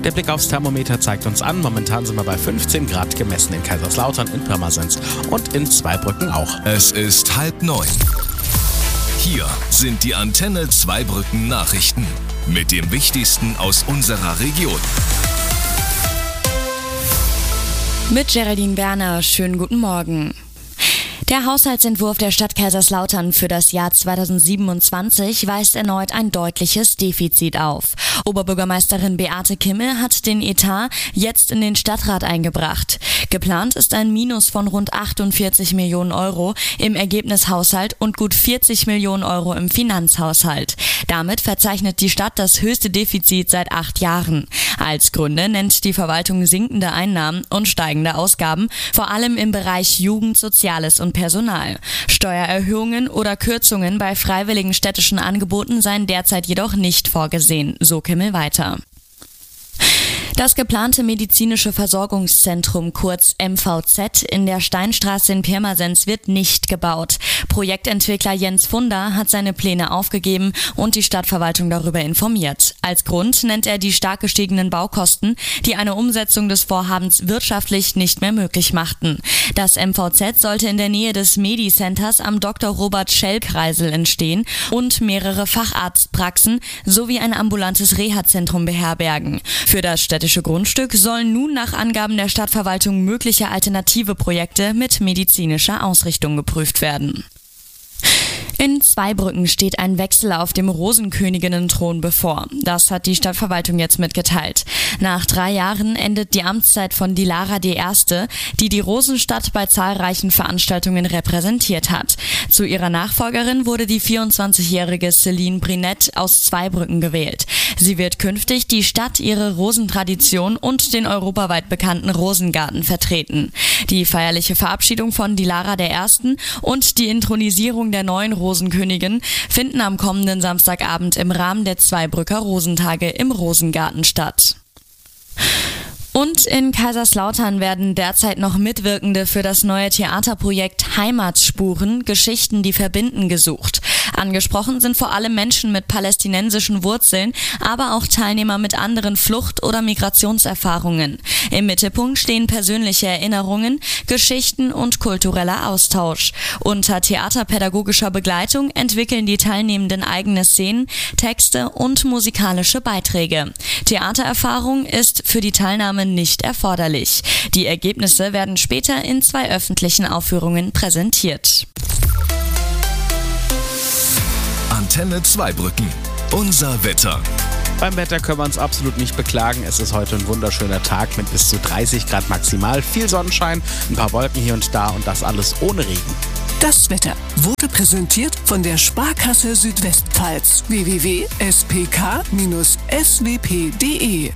Der Blick aufs Thermometer zeigt uns an, momentan sind wir bei 15 Grad gemessen in Kaiserslautern, in Pirmasens und in Zweibrücken auch. Es ist 8:30. Hier sind die Antenne Zweibrücken Nachrichten mit dem Wichtigsten aus unserer Region. Mit Geraldine Berner, schönen guten Morgen. Der Haushaltsentwurf der Stadt Kaiserslautern für das Jahr 2027 weist erneut ein deutliches Defizit auf. Oberbürgermeisterin Beate Kimmel hat den Etat jetzt in den Stadtrat eingebracht. Geplant ist ein Minus von rund 48 Millionen Euro im Ergebnishaushalt und gut 40 Millionen Euro im Finanzhaushalt. Damit verzeichnet die Stadt das höchste Defizit seit 8 Jahren. Als Gründe nennt die Verwaltung sinkende Einnahmen und steigende Ausgaben, vor allem im Bereich Jugend, Soziales und Personal. Steuererhöhungen oder Kürzungen bei freiwilligen städtischen Angeboten seien derzeit jedoch nicht vorgesehen, so Kimmel weiter. Das geplante medizinische Versorgungszentrum, kurz MVZ, in der Steinstraße in Pirmasens wird nicht gebaut. Projektentwickler Jens Funder hat seine Pläne aufgegeben und die Stadtverwaltung darüber informiert. Als Grund nennt er die stark gestiegenen Baukosten, die eine Umsetzung des Vorhabens wirtschaftlich nicht mehr möglich machten. Das MVZ sollte in der Nähe des Medi-Centers am Dr. Robert Schell-Kreisel entstehen und mehrere Facharztpraxen sowie ein ambulantes Reha-Zentrum beherbergen. Für das städtische Grundstück sollen nun nach Angaben der Stadtverwaltung mögliche alternative Projekte mit medizinischer Ausrichtung geprüft werden. In Zweibrücken steht ein Wechsel auf dem Rosenköniginnen-Thron bevor. Das hat die Stadtverwaltung jetzt mitgeteilt. Nach 3 Jahren endet die Amtszeit von Dilara die Erste, die die Rosenstadt bei zahlreichen Veranstaltungen repräsentiert hat. Zu ihrer Nachfolgerin wurde die 24-jährige Celine Brinette aus Zweibrücken gewählt. Sie wird künftig die Stadt, ihre Rosentradition und den europaweit bekannten Rosengarten vertreten. Die feierliche Verabschiedung von Dilara der Ersten und die Inthronisierung der neuen Rosenkönigin finden am kommenden Samstagabend im Rahmen der Zweibrücker Rosentage im Rosengarten statt. Und in Kaiserslautern werden derzeit noch Mitwirkende für das neue Theaterprojekt Heimatspuren – Geschichten, die verbinden gesucht. Angesprochen sind vor allem Menschen mit palästinensischen Wurzeln, aber auch Teilnehmer mit anderen Flucht- oder Migrationserfahrungen. Im Mittelpunkt stehen persönliche Erinnerungen, Geschichten und kultureller Austausch. Unter theaterpädagogischer Begleitung entwickeln die Teilnehmenden eigene Szenen, Texte und musikalische Beiträge. Theatererfahrung ist für die Teilnahme nicht erforderlich. Die Ergebnisse werden später in 2 öffentlichen Aufführungen präsentiert. Antenne Zweibrücken. Unser Wetter. Beim Wetter können wir uns absolut nicht beklagen. Es ist heute ein wunderschöner Tag mit bis zu 30 Grad maximal, viel Sonnenschein, ein paar Wolken hier und da und das alles ohne Regen. Das Wetter wurde präsentiert von der Sparkasse Südwestpfalz. www.spk-swp.de.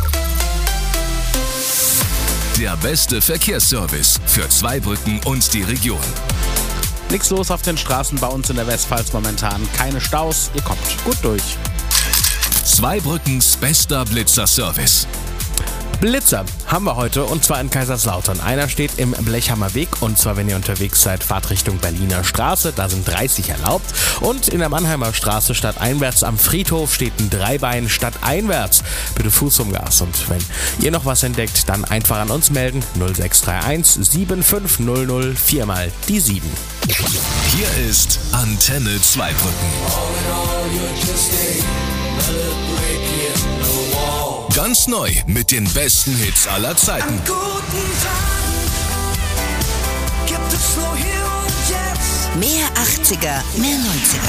Der beste Verkehrsservice für Zweibrücken und die Region. Nichts los auf den Straßen bei uns in der Westpfalz momentan. Keine Staus, ihr kommt gut durch. Zweibrückens bester Blitzer-Service. Blitzer haben wir heute und zwar in Kaiserslautern. Einer steht im Blechhammer Weg und zwar wenn ihr unterwegs seid, fahrt Richtung Berliner Straße, da sind 30 erlaubt. Und in der Mannheimer Straße stadteinwärts am Friedhof steht ein Dreibein stadteinwärts. Bitte Fuß um Gas und wenn ihr noch was entdeckt, dann einfach an uns melden. 0631 7500 4 mal die 7. Hier ist Antenne Zweibrücken. Ganz neu mit den besten Hits aller Zeiten. An guten Tagen gibt es nur hier und jetzt. Mehr 80er, mehr 90er.